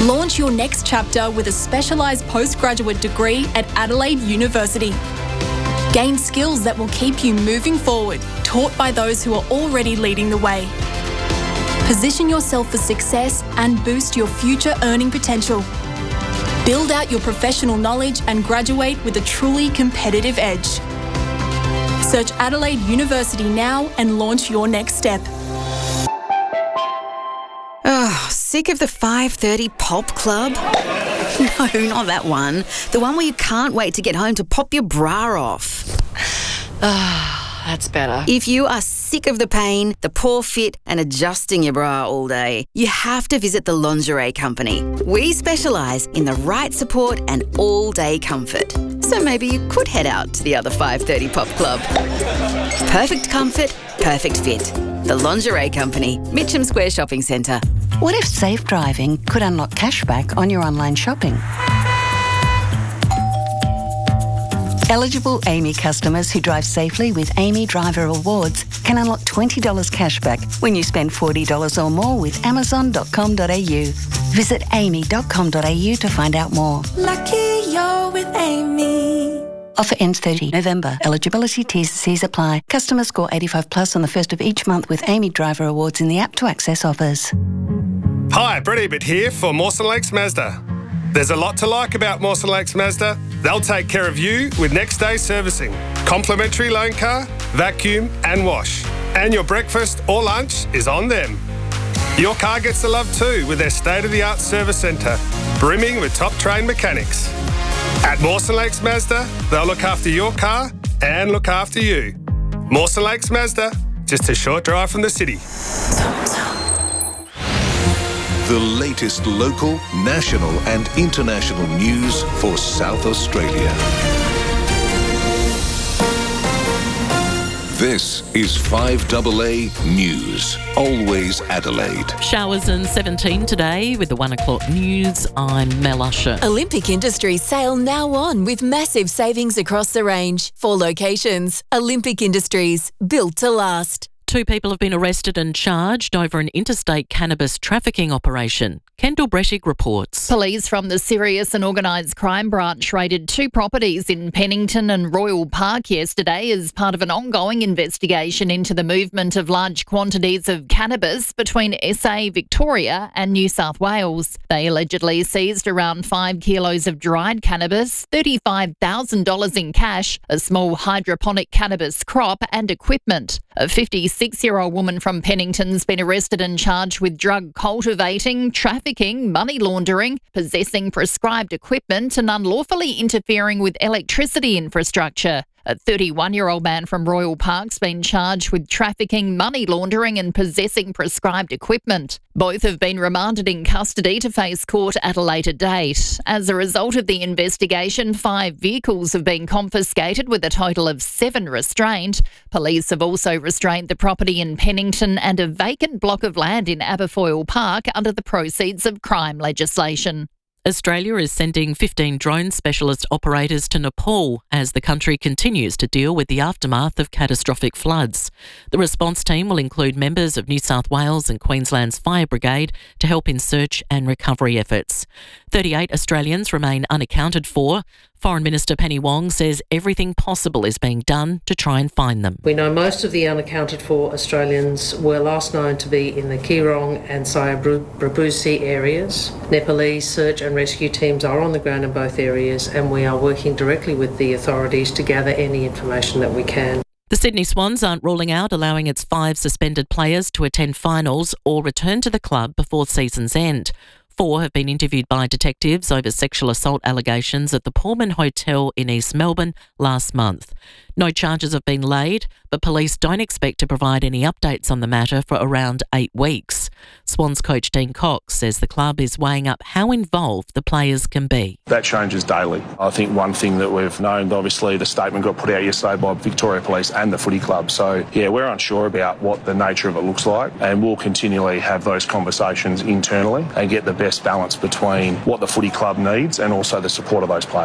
Launch your next chapter with a specialised postgraduate degree at Adelaide University. Gain skills that will keep you moving forward, taught by those who are already leading the way. Position yourself for success and boost your future earning potential. Build out your professional knowledge and graduate with a truly competitive edge. Search Adelaide University now and launch your next step. Oh, sick of the 5:30 pop club? No, not that one. The one where you can't wait to get home to pop your bra off. That's better. If you are sick of the pain, the poor fit and adjusting your bra all day, you have to visit the Lingerie Company. We specialise in the right support and all-day comfort. So maybe you could head out to the other 5:30 pop club. Perfect comfort, perfect fit. The Lingerie Company, Mitcham Square Shopping Centre. What if safe driving could unlock cashback on your online shopping? Eligible AAMI customers who drive safely with AAMI Driver Awards can unlock $20 cashback when you spend $40 or more with Amazon.com.au. Visit aami.com.au to find out more. Lucky you're with AAMI. Offer ends 30 November. Eligibility T&Cs apply. Customers score 85 plus on the first of each month with AAMI Driver Awards in the app to access offers. Hi, Brett Ebert here for Mawson Lakes Mazda. There's a lot to like about Mawson Lakes Mazda. They'll take care of you with next day servicing, complimentary loan car, vacuum and wash. And your breakfast or lunch is on them. Your car gets the love too with their state-of-the-art service centre, brimming with top-trained mechanics. At Mawson Lakes Mazda, they'll look after your car and look after you. Mawson Lakes Mazda, just a short drive from the city. The latest local, national and international news for South Australia. This is 5AA News, always Adelaide. Showers and 17 today with the 1 o'clock news. I'm Mel Usher. Olympic Industries sale now on with massive savings across the range. 4 locations. Olympic Industries, built to last. 2 people have been arrested and charged over an interstate cannabis trafficking operation. Kendall Brettig reports. Police from the Serious and Organised Crime Branch raided 2 properties in Pennington and Royal Park yesterday as part of an ongoing investigation into the movement of large quantities of cannabis between SA, Victoria and New South Wales. They allegedly seized around 5 kilos of dried cannabis, $35,000 in cash, a small hydroponic cannabis crop and equipment. A 56-year-old woman from Pennington's been arrested and charged with drug cultivating, trafficking, money laundering, possessing prescribed equipment and unlawfully interfering with electricity infrastructure. A 31-year-old man from Royal Park's been charged with trafficking, money laundering and possessing prescribed equipment. Both have been remanded in custody to face court at a later date. As a result of the investigation, 5 vehicles have been confiscated with a total of 7 restrained. Police have also restrained the property in Pennington and a vacant block of land in Aberfoyle Park under the proceeds of crime legislation. Australia is sending 15 drone specialist operators to Nepal as the country continues to deal with the aftermath of catastrophic floods. The response team will include members of New South Wales and Queensland's Fire Brigade to help in search and recovery efforts. 38 Australians remain unaccounted for. Foreign Minister Penny Wong says everything possible is being done to try and find them. We know most of the unaccounted for Australians were last known to be in the Keerong and Sayabrabusi areas. Nepalese search and rescue teams are on the ground in both areas and we are working directly with the authorities to gather any information that we can. The Sydney Swans aren't ruling out allowing its 5 suspended players to attend finals or return to the club before season's end. 4 have been interviewed by detectives over sexual assault allegations at the Pullman Hotel in East Melbourne last month. No charges have been laid, but police don't expect to provide any updates on the matter for around 8 weeks. Swans coach Dean Cox says the club is weighing up how involved the players can be. That changes daily. I think one thing that we've known, obviously the statement got put out yesterday by Victoria Police and the footy club. So, we're unsure about what the nature of it looks like and we'll continually have those conversations internally and get the best balance between what the footy club needs and also the support of those players.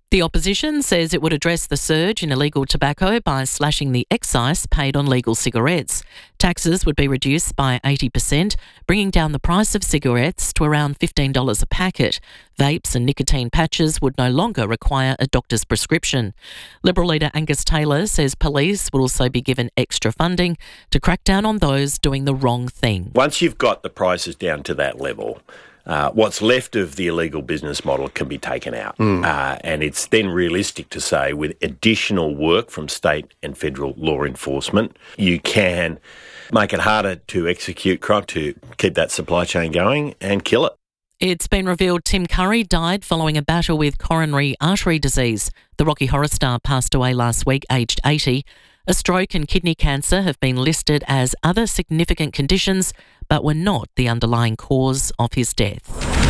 The opposition says it would address the surge in illegal tobacco by slashing the excise paid on legal cigarettes. Taxes would be reduced by 80%, bringing down the price of cigarettes to around $15 a packet. Vapes and nicotine patches would no longer require a doctor's prescription. Liberal leader Angus Taylor says police will also be given extra funding to crack down on those doing the wrong thing. Once you've got the prices down to that level, what's left of the illegal business model can be taken out. And it's then realistic to say with additional work from state and federal law enforcement, you can make it harder to execute crime, to keep that supply chain going and kill it. It's been revealed Tim Curry died following a battle with coronary artery disease. The Rocky Horror star passed away last week, aged 80. A stroke and kidney cancer have been listed as other significant conditions, but were not the underlying cause of his death.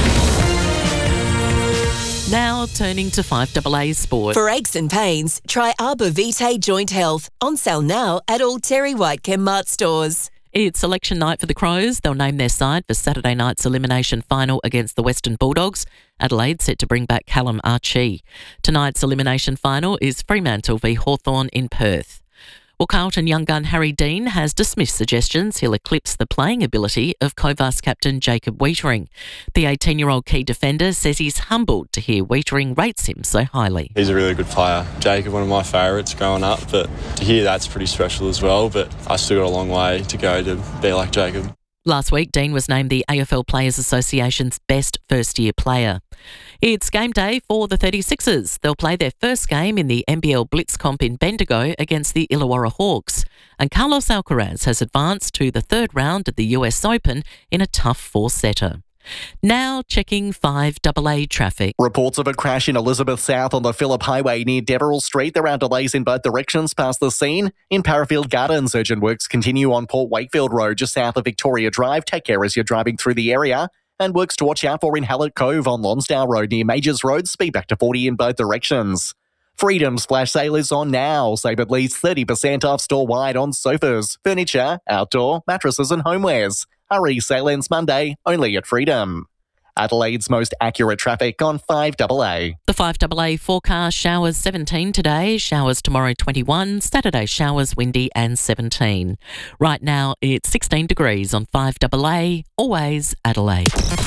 Now turning to 5AA Sport. For aches and pains, try Arbor Vitae Joint Health. On sale now at all Terry White Chemmart stores. It's election night for the Crows. They'll name their side for Saturday night's elimination final against the Western Bulldogs. Adelaide set to bring back Callum Archie. Tonight's elimination final is Fremantle v Hawthorn in Perth. Well, Carlton young gun Harry Dean has dismissed suggestions he'll eclipse the playing ability of Covas captain Jacob Weitering. The 18-year-old key defender says he's humbled to hear Weitering rates him so highly. He's a really good player. Jacob, one of my favourites growing up, but to hear that's pretty special as well. But I still got a long way to go to be like Jacob. Last week, Dean was named the AFL Players Association's best first-year player. It's game day for the 36ers. They'll play their first game in the NBL Blitz Comp in Bendigo against the Illawarra Hawks. And Carlos Alcaraz has advanced to the third round of the US Open in a tough four-setter. Now checking 5AA traffic. Reports of a crash in Elizabeth South on the Phillip Highway near Deverell Street. There are delays in both directions past the scene. In Parafield Gardens, urgent works continue on Port Wakefield Road just south of Victoria Drive. Take care as you're driving through the area. And works to watch out for in Hallett Cove on Lonsdale Road near Majors Road. Speed back to 40 in both directions. Freedom's flash sale is on now. Save at least 30% off store-wide on sofas, furniture, outdoor, mattresses and homewares. Hurry, sale ends Monday, only at Freedom. Adelaide's most accurate traffic on 5AA. The 5AA forecast: showers 17 today, showers tomorrow 21, Saturday showers windy and 17. Right now it's 16 degrees on 5AA, always Adelaide.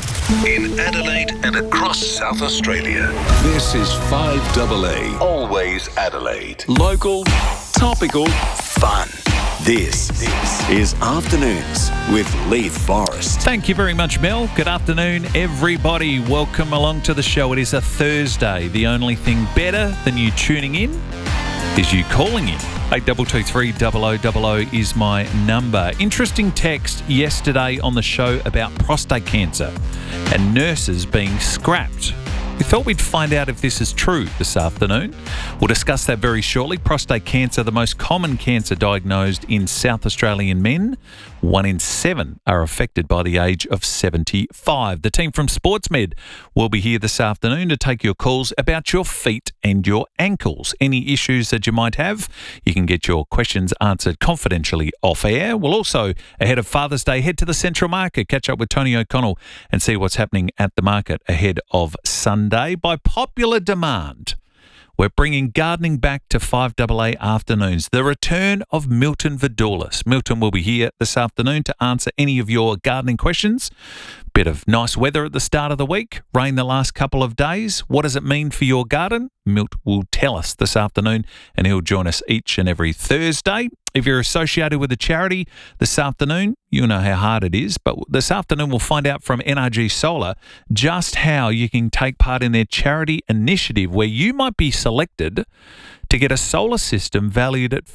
In Adelaide and across South Australia, this is 5AA, always Adelaide. Local, topical, fun. This is Afternoons with Leith Forrest. Thank you very much, Mel. Good afternoon, everybody. Welcome along to the show. It is a Thursday. The only thing better than you tuning in is you calling in. 8223 0000 is my number. Interesting text yesterday on the show about prostate cancer and nurses being scrapped. We thought we'd find out if this is true this afternoon. We'll discuss that very shortly. Prostate cancer, the most common cancer diagnosed in South Australian men. 1 in 7 are affected by the age of 75. The team from SportsMed will be here this afternoon to take your calls about your feet and your ankles. Any issues that you might have, you can get your questions answered confidentially off air. We'll also, ahead of Father's Day, head to the Central Market, catch up with Tony O'Connell and see what's happening at the market ahead of Sunday. By popular demand, we're bringing gardening back to 5AA afternoons. The return of Milton Vidoulis. Milton will be here this afternoon to answer any of your gardening questions. Bit of nice weather at the start of the week. Rain the last couple of days. What does it mean for your garden? Milt will tell us this afternoon, and he'll join us each and every Thursday. If you're associated with a charity this afternoon, you know how hard it is, but this afternoon we'll find out from NRG Solar just how you can take part in their charity initiative where you might be selected to get a solar system valued at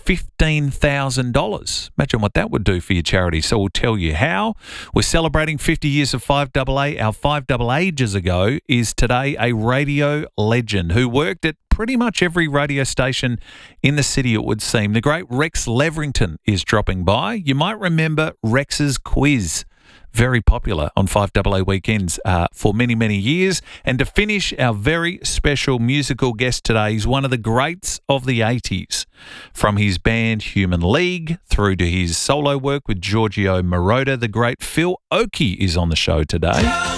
$15,000. Imagine what that would do for your charity. So we'll tell you how. We're celebrating 50 years of 5AA. Our 5AA ages ago is today a radio legend who worked at pretty much every radio station in the city, it would seem. The great Rex Leverington is dropping by. You might remember Rex's quiz. Very popular on 5AA weekends for many, many years. And to finish, our very special musical guest today is one of the greats of the 80s. From his band Human League through to his solo work with Giorgio Moroder, the great Phil Oakey is on the show today.